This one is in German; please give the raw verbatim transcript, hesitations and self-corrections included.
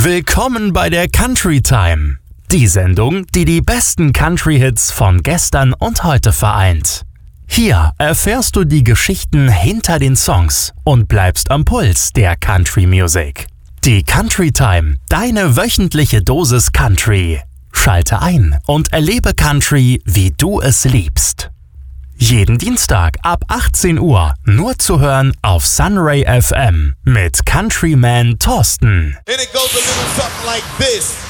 Willkommen bei der Country Time, die Sendung, die die besten Country-Hits von gestern und heute vereint. Hier erfährst du die Geschichten hinter den Songs und bleibst am Puls der Country Music. Die Country Time, deine wöchentliche Dosis Country. Schalte ein und erlebe Country, wie du es liebst. Jeden Dienstag ab achtzehn Uhr nur zu hören auf Sunray F M mit Countryman Thorsten. And it goes a little something like this.